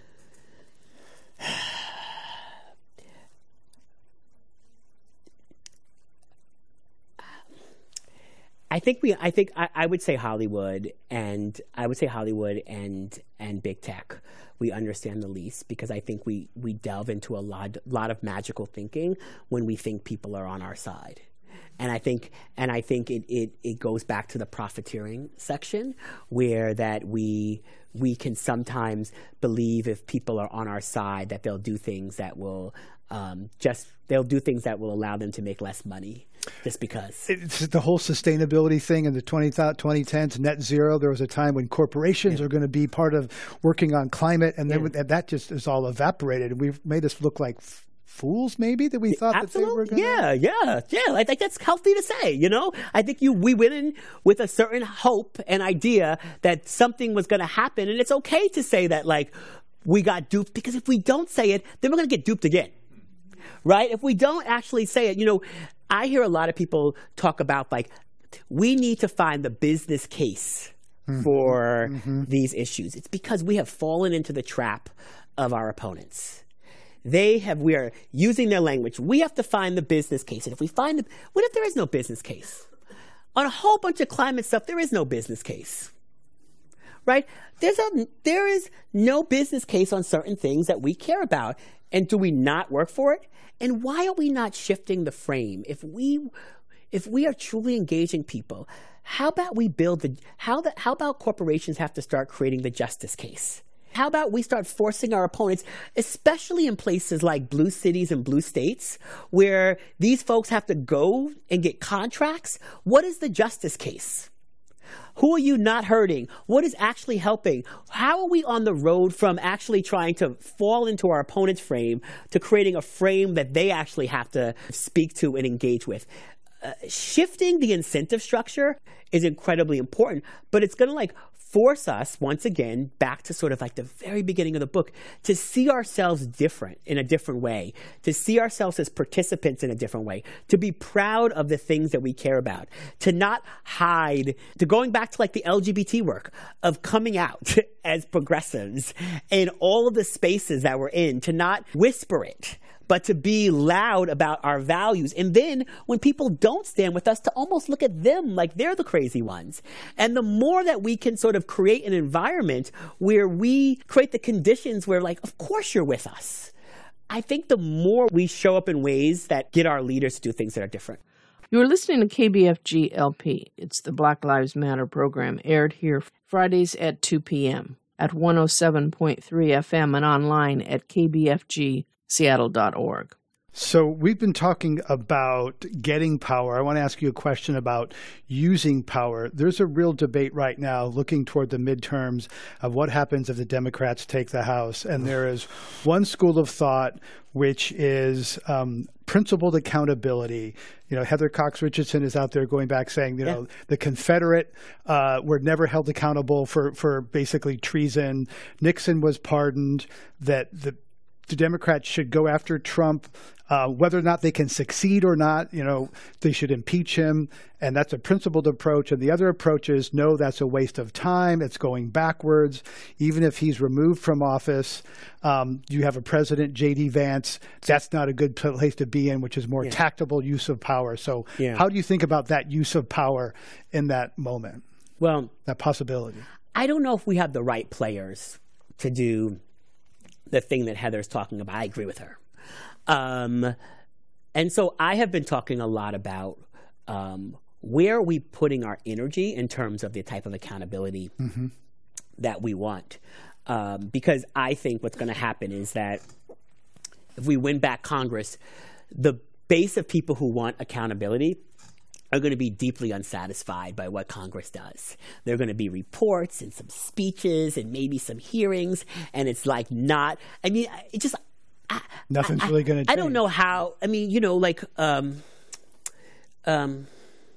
I think we. I think I, I would say Hollywood, and I would say Hollywood and and big tech. We understand the least, because I think we we delve into a lot lot of magical thinking when we think people are on our side, and I think and I think it it, it goes back to the profiteering section, where that we we can sometimes believe if people are on our side that they'll do things that will um, just they'll do things that will allow them to make less money. Just because. It's the whole sustainability thing in the twenty tens, net zero. There was a time when corporations yeah. are going to be part of working on climate, and then yeah. that just is all evaporated. And we've made us look like f- fools, maybe, that we thought Absolutely. that they were going to. Yeah, yeah, yeah. I think that's healthy to say, you know? I think you we went in with a certain hope and idea that something was going to happen, and it's okay to say that, like, we got duped, because if we don't say it, then we're going to get duped again. Right? If we don't actually say it, you know, I hear a lot of people talk about, like, we need to find the business case mm-hmm. for mm-hmm. these issues. It's because we have fallen into the trap of our opponents. They have, we are using their language. We have to find the business case. And if we find the, what if there is no business case? On a whole bunch of climate stuff, there is no business case. Right? There's a, there is no business case on certain things that we care about. And do we not work for it? And why are we not shifting the frame? If we, if we are truly engaging people, how about we build the, how the, how about corporations have to start creating the justice case? How about we start forcing our opponents, especially in places like blue cities and blue states, where these folks have to go and get contracts? What is the justice case? Who are you not hurting? What is actually helping? How are we on the road from actually trying to fall into our opponent's frame to creating a frame that they actually have to speak to and engage with? Uh, shifting the incentive structure is incredibly important, but it's going to like force us once again back to sort of like the very beginning of the book to see ourselves different in a different way, to see ourselves as participants in a different way, to be proud of the things that we care about, to not hide, to going back to like the L G B T work of coming out as progressives in all of the spaces that we're in, to not whisper it, but to be loud about our values. And then when people don't stand with us, to almost look at them like they're the crazy ones. And the more that we can sort of create an environment where we create the conditions where like, of course you're with us, I think the more we show up in ways that get our leaders to do things that are different. You're listening to K B F G L P. It's the Black Lives Matter program, aired here Fridays at two p.m. at one oh seven point three F M and online at k b f g seattle dot org. So we've been talking about getting power. I want to ask you a question about using power. There's a real debate right now looking toward the midterms of what happens if the Democrats take the House. And there is one school of thought which is um, principled accountability. You know, Heather Cox Richardson is out there going back saying, you know, yeah. the Confederate uh, were never held accountable for, for basically treason. Nixon was pardoned, that the The Democrats should go after Trump, uh, whether or not they can succeed or not. You know, they should impeach him, and that's a principled approach. And the other approach is, no, that's a waste of time. It's going backwards. Even if he's removed from office, um, you have a president, J D Vance. That's not a good place to be in, which is more yeah. tactable use of power. So yeah. how do you think about that use of power in that moment? Well, that possibility. I don't know if we have the right players to do the thing that Heather's talking about. I agree with her. Um, and so I have been talking a lot about um, where are we putting our energy in terms of the type of accountability mm-hmm. that we want. Um, because I think what's going to happen is that if we win back Congress, the base of people who want accountability are going to be deeply unsatisfied by what Congress does. There are going to be reports and some speeches and maybe some hearings, and it's like not, I mean, it just... I, Nothing's I, really going to change. I don't know how, I mean, you know, like, um, um,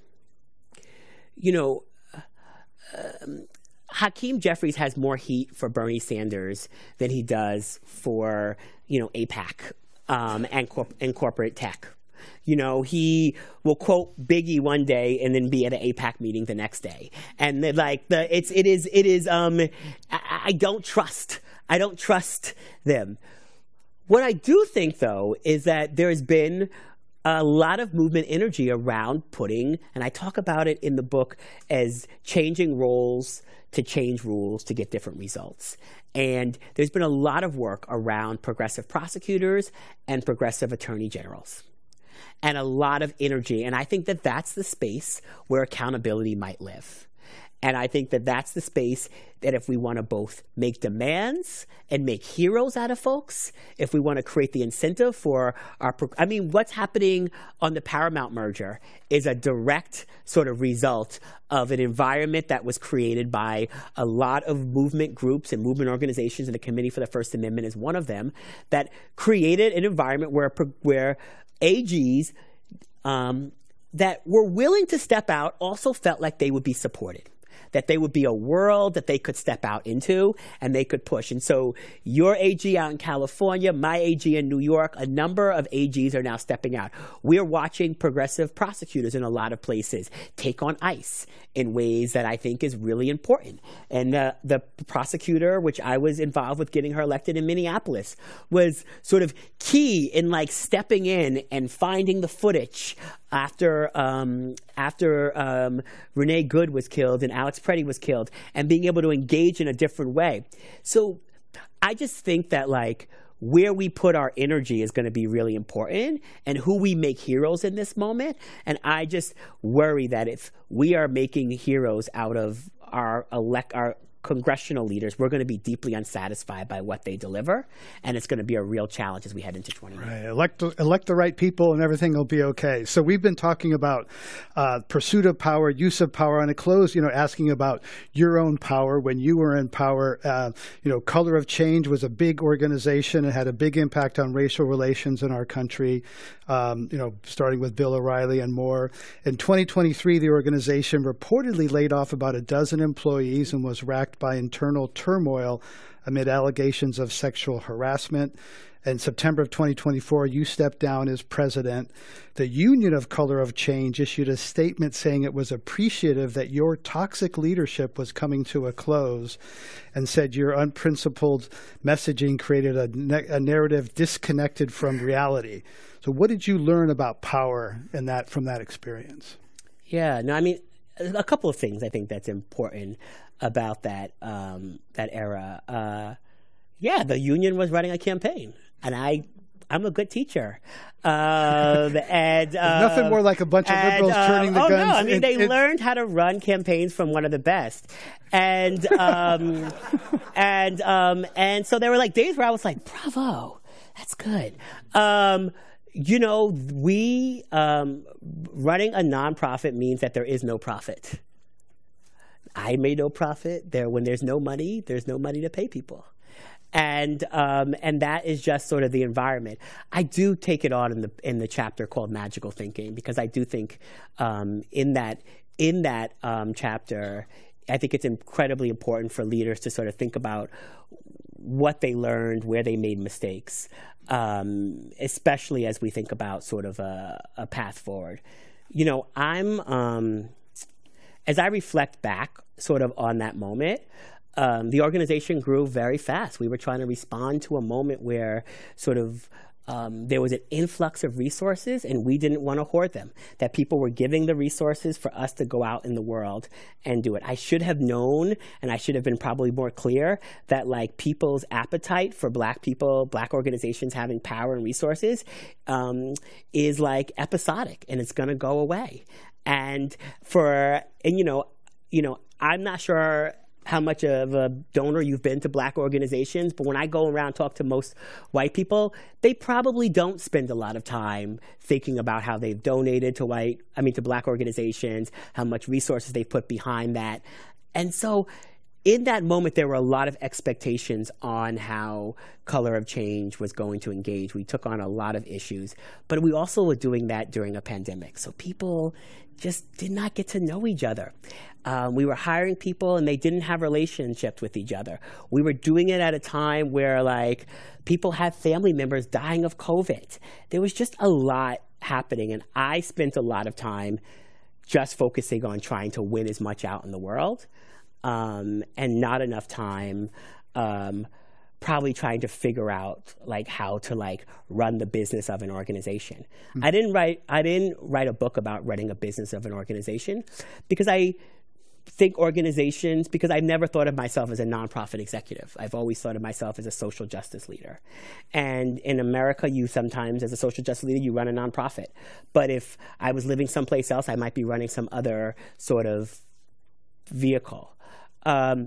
you know, um, Hakeem Jeffries has more heat for Bernie Sanders than he does for, you know, AIPAC um, and, corp- and corporate tech. You know, he will quote Biggie one day and then be at an AIPAC meeting the next day. And like the it's it is it is um I, I don't trust. I don't trust them. What I do think though is that there's been a lot of movement energy around putting, and I talk about it in the book as changing roles to change rules to get different results. And there's been a lot of work around progressive prosecutors and progressive attorney generals. And a lot of energy. And I think that that's the space where accountability might live. And I think that that's the space that if we want to both make demands and make heroes out of folks, if we want to create the incentive for our, I mean, what's happening on the Paramount merger is a direct sort of result of an environment that was created by a lot of movement groups and movement organizations, and the Committee for the First Amendment is one of them, that created an environment where, where A Gs um, that were willing to step out also felt like they would be supported, that they would be a world that they could step out into and they could push. And so your A G out in California, my A G in New York, a number of A Gs are now stepping out. We're watching progressive prosecutors in a lot of places take on ICE in ways that I think is really important. And uh, the prosecutor, which I was involved with getting her elected in Minneapolis, was sort of key in like stepping in and finding the footage after um, after um, Renee Good was killed and Alex Preddy was killed, and being able to engage in a different way. So I just think that like where we put our energy is going to be really important, and who we make heroes in this moment. And I just worry that if we are making heroes out of our elect our congressional leaders, we're going to be deeply unsatisfied by what they deliver, and it's going to be a real challenge as we head into twenty twenty. Right. Elect, elect the right people and everything will be okay. So we've been talking about uh, pursuit of power, use of power, and a close, you know, asking about your own power when you were in power. Uh, you know, Color of Change was a big organization and had a big impact on racial relations in our country, um, you know, starting with Bill O'Reilly and more. In twenty twenty-three, the organization reportedly laid off about a dozen employees and was racked by internal turmoil amid allegations of sexual harassment. In September of twenty twenty-four, you stepped down as president. The Union of Color of Change issued a statement saying it was appreciative that your toxic leadership was coming to a close and said your unprincipled messaging created a, ne- a narrative disconnected from reality. So what did you learn about power in that from that experience? Yeah, no, I mean, a couple of things I think that's important about that um, that era. Uh, yeah, the union was running a campaign, and I, I'm a good teacher. Uh, and uh, nothing more like a bunch of and, liberals uh, turning the oh, guns. No, I mean it, they it, learned how to run campaigns from one of the best, and um, and um, and so there were like days where I was like, bravo, that's good. Um, You know, we, um, running a nonprofit means that there is no profit. I made no profit. There, when there's no money, there's no money to pay people. And um, and that is just sort of the environment. I do take it on in the in the chapter called Magical Thinking, because I do think um, in that in that um, chapter, I think it's incredibly important for leaders to sort of think about what they learned, where they made mistakes, um, especially as we think about sort of a, a path forward. You know, I'm, um, as I reflect back sort of on that moment, um, the organization grew very fast. We were trying to respond to a moment where sort of Um, there was an influx of resources, and we didn't want to hoard them, that people were giving the resources for us to go out in the world and do it. I should have known, and I should have been probably more clear, that like people's appetite for Black people, Black organizations having power and resources um, is like episodic, and it's going to go away. And for, and you know, you know, I'm not sure how much of a donor you've been to Black organizations, but when I go around and talk to most white people, they probably don't spend a lot of time thinking about how they've donated to white, I mean, to Black organizations, how much resources they've put behind that. And so in that moment, there were a lot of expectations on how Color of Change was going to engage. We took on a lot of issues, but we also were doing that during a pandemic. So people just did not get to know each other. Um, we were hiring people and they didn't have relationships with each other. We were doing it at a time where like people had family members dying of COVID. There was just a lot happening, and I spent a lot of time just focusing on trying to win as much out in the world, um, and not enough time um, probably trying to figure out like how to like run the business of an organization. Mm-hmm. I didn't write I didn't write a book about running a business of an organization because I think organizations, because I've never thought of myself as a nonprofit executive. I've always thought of myself as a social justice leader. And in America, you sometimes, as a social justice leader, you run a nonprofit. But if I was living someplace else, I might be running some other sort of vehicle. Um,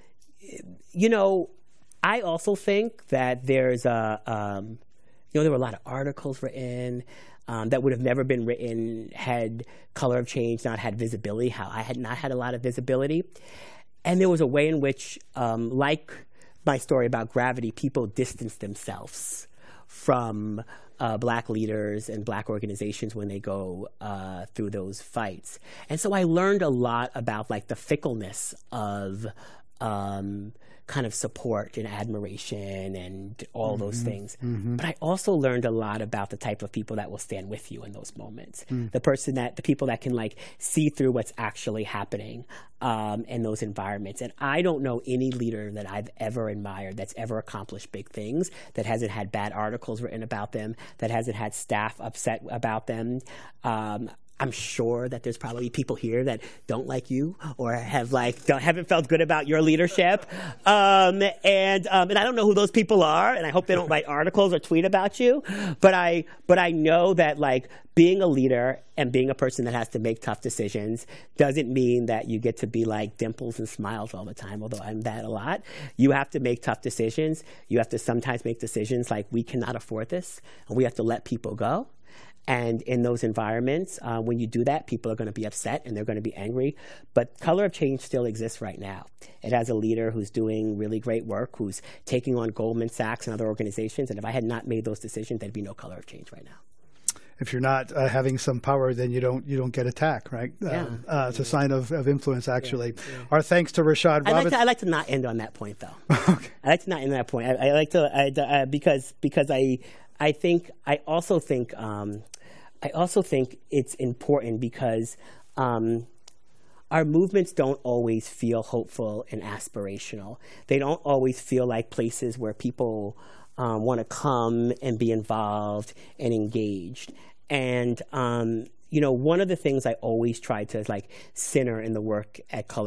you know, I also think that there's a, um, you know, there were a lot of articles written um, that would have never been written had Color of Change not had visibility, how I had not had a lot of visibility. And there was a way in which, um, like my story about Gravity, people distanced themselves from uh, Black leaders and Black organizations when they go uh, through those fights. And so I learned a lot about like the fickleness of um, kind of support and admiration and all mm-hmm. those things. Mm-hmm. But I also learned a lot about the type of people that will stand with you in those moments. Mm. The person that, the people that can like see through what's actually happening um, in those environments. And I don't know any leader that I've ever admired that's ever accomplished big things, that hasn't had bad articles written about them, that hasn't had staff upset about them. Um, I'm sure that there's probably people here that don't like you or have like don't, haven't felt good about your leadership, um, and um, and I don't know who those people are, and I hope they don't write articles or tweet about you. But I but I know that like being a leader and being a person that has to make tough decisions doesn't mean that you get to be like dimples and smiles all the time. Although I'm that a lot, you have to make tough decisions. You have to sometimes make decisions like we cannot afford this, and we have to let people go. And in those environments, uh, when you do that, people are going to be upset and they're going to be angry. But Color of Change still exists right now. It has a leader who's doing really great work, who's taking on Goldman Sachs and other organizations. And if I had not made those decisions, there'd be no Color of Change right now. If you're not uh, having some power, then you don't you don't get attack, right? Yeah. Um, uh, it's a sign of, of influence, actually. Yeah. Yeah. Our thanks to Rashad I like Roberts. to, I like to not end on that point, though. Okay. I like to not end on that point. I, I like to I, uh, because because I I think I also think. Um, I also think it's important because um, our movements don't always feel hopeful and aspirational. They don't always feel like places where people um, want to come and be involved and engaged. And, um, you know, one of the things I always try to like center in the work at Color